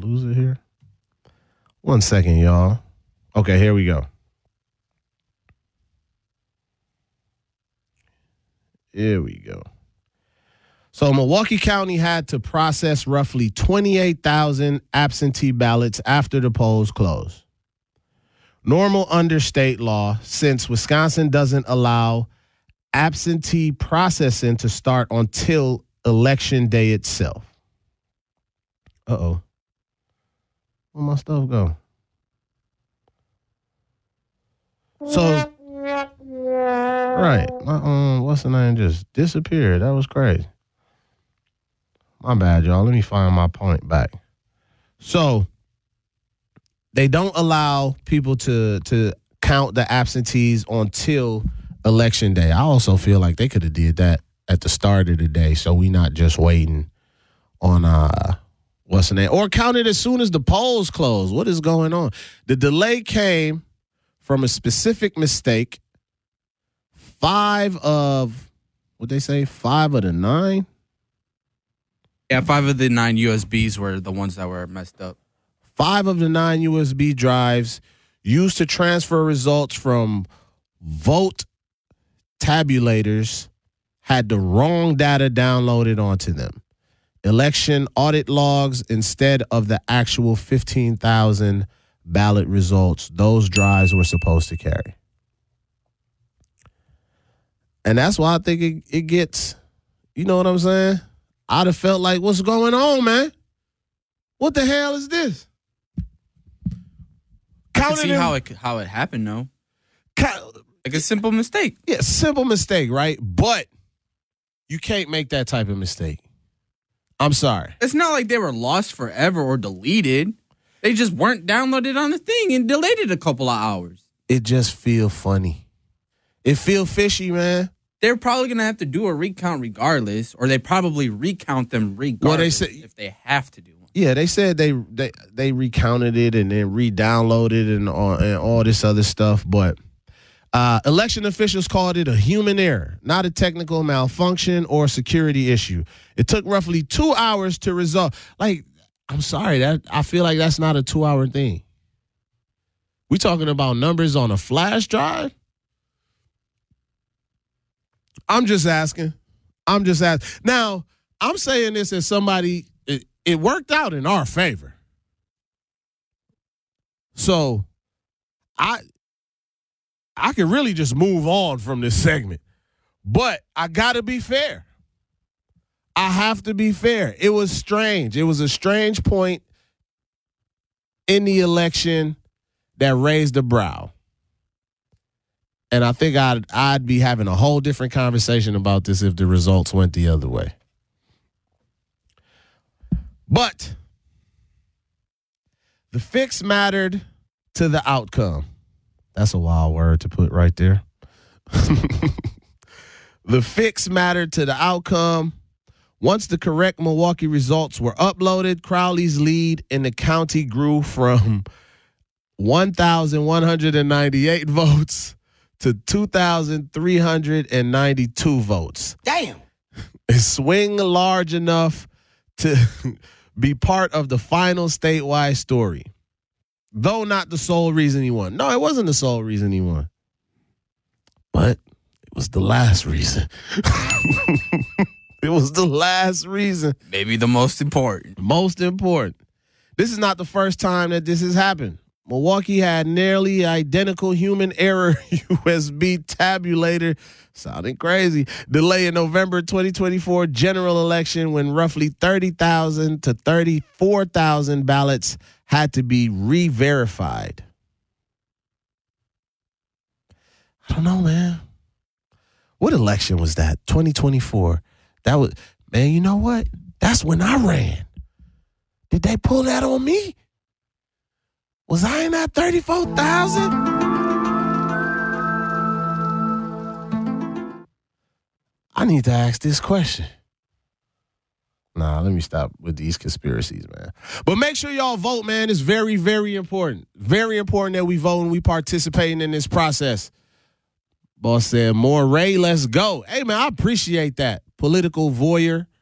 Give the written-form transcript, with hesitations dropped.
lose it here? 1 second, y'all. Okay, here we go. Here we go. So Milwaukee County had to process roughly 28,000 absentee ballots after the polls closed. Normal under state law, since Wisconsin doesn't allow absentee processing to start until Election Day itself. Uh-oh. Where'd my stuff go? So, right. My, what's the name just disappeared. That was crazy. My bad, y'all. Let me find my point back. So, they don't allow people to count the absentees until Election Day. I also feel like they could have did that at the start of the day, so we not just waiting on what's the name, or count it as soon as the polls close. What is going on? The delay came from a specific mistake. 5 of the 9. Yeah, 5 of the 9 USBs were the ones that were messed up. 5 of the 9 USB drives used to transfer results from vote tabulators had the wrong data downloaded onto them. Election audit logs instead of the actual 15,000 ballot results those drives were supposed to carry. And that's why I think it gets, you know what I'm saying? I'd have felt like, what's going on, man? What the hell is this? I can see how it happened, though. Like a simple mistake. Yeah, simple mistake, right? But you can't make that type of mistake. I'm sorry. It's not like they were lost forever or deleted. They just weren't downloaded on the thing and delayed it a couple of hours. It just feel funny. It feel fishy, man. They're probably going to have to do a recount regardless, or they probably recount them regardless if they have to do one. Yeah, they said they recounted it and then re-downloaded and all this other stuff, but election officials called it a human error, not a technical malfunction or security issue. It took roughly 2 hours to resolve. Like, I'm sorry, I feel like that's not a 2-hour thing. We talking about numbers on a flash drive? I'm just asking. Now, I'm saying this as somebody, it worked out in our favor. So, I could really just move on from this segment. But I got to be fair. I have to be fair. It was strange. It was a strange point in the election that raised a brow. And I think I'd be having a whole different conversation about this if the results went the other way. But the fix mattered to the outcome. That's a wild word to put right there. The fix mattered to the outcome. Once the correct Milwaukee results were uploaded, Crowley's lead in the county grew from 1,198 votes to 2,392 votes. Damn. A swing large enough to be part of the final statewide story. Though not the sole reason he won. No, it wasn't the sole reason he won. But it was the last reason. It was the last reason. Maybe the most important. Most important. This is not the first time that this has happened. Milwaukee had nearly identical human error USB tabulator, sounding crazy, delay in November 2024 general election when roughly 30,000 to 34,000 ballots had to be re-verified. I don't know, man. What election was that? 2024. That was, man, you know what? That's when I ran. Did they pull that on me? Was I in that 34,000? I need to ask this question. Nah, let me stop with these conspiracies, man. But make sure y'all vote, man. It's very, very important. Very important that we vote and we participating in this process. Boss said, more Ray, let's go. Hey, man, I appreciate that. Political voyeur.